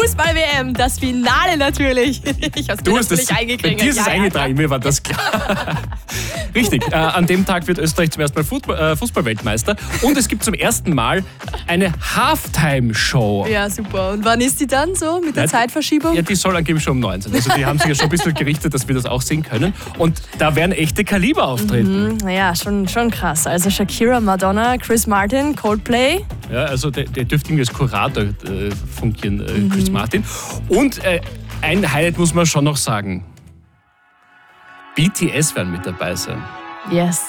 Fußball-WM, das Finale natürlich. Ich hab's mir natürlich eingekriegt. Bei dir ist es eingetragen, mir war das klar. Richtig, an dem Tag wird Österreich zum ersten Mal Fußballweltmeister und es gibt zum ersten Mal eine Halftime-Show. Ja, super. Und wann ist die dann so mit der Zeitverschiebung? Ja, die soll angeblich schon um 19. Also die haben sich ja schon ein bisschen gerichtet, dass wir das auch sehen können. Und da werden echte Kaliber auftreten. Ja, schon krass. Also Shakira, Madonna, Chris Martin, Coldplay. Ja, also der dürfte irgendwie als Kurator fungieren, Chris Martin. Und ein Highlight muss man schon noch sagen. BTS werden mit dabei sein. Yes.